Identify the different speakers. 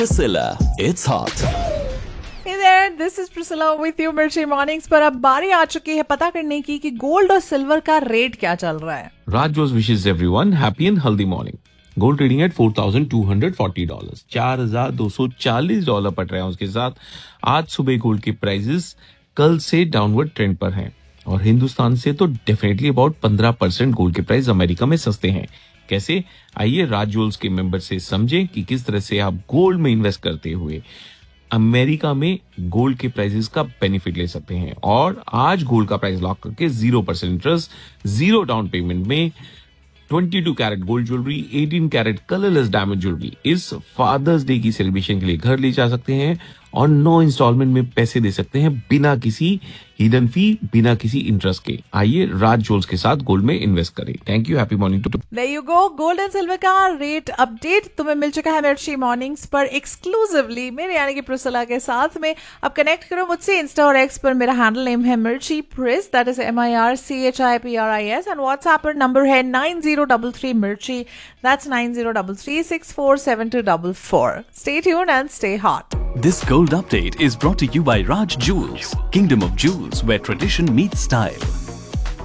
Speaker 1: Priscilla, it's hot.
Speaker 2: Hey there, this is Priscilla with you मिर्ची mornings पर अब बारी आ चुकी है पता करने की कि गोल्ड और सिल्वर का रेट क्या चल रहा है।
Speaker 3: Raj Jose wishes everyone happy and healthy morning. Gold trading at $4,240, $4,240 पर ट्राउंस के साथ आज सुबह गोल्ड के प्राइसेस कल से डाउनवर्ड ट्रेंड पर हैं और हिंदुस्तान से तो डेफिनेटली अबाउट 15% गोल्ड के प्राइस अमेरिका में सस्ते हैं। कैसे? आइए राज ज्वेल्स के मेंबर से समझें कि किस तरह से आप गोल्ड में इन्वेस्ट करते हुए अमेरिका में गोल्ड के प्राइसेस का बेनिफिट ले सकते हैं। और आज गोल्ड का प्राइस लॉक करके 0% इंटरेस्ट, 0 डाउन पेमेंट में 22 carat gold jewellery, 18 carat colourless diamond jewellery इस फादर्स डे की सेलिब्रेशन के लिए घर ले जा सकते हैं और 9 इंस्टॉलमेंट में पैसे दे सकते हैं बिना किसी हिडन फी, बिना किसी इंटरेस्ट के। आइए राज ज्वेल्स के साथ गोल्ड में इन्वेस्ट करें। Thank you, happy morning to.
Speaker 2: There you go, gold and silver का रेट अपडेट तुम्हें मिल चुका है मिर्ची मॉर्निंग्स पर एक्सक्लूसिवली मेरे यानी कि प्रिसिला के साथ में। अब कनेक्ट करो मुझसे इंस्टा और एक्स पर, मेरा हैंडल नेम है मिर्ची प्रिस, that is MIRCHIPRIS and WhatsApp पर नंबर है 9033 मिर्ची, that's 9033647244। Stay tuned and stay hot.
Speaker 1: This gold update is brought to you by Raj Jewels, Kingdom of Jewels, where tradition meets style.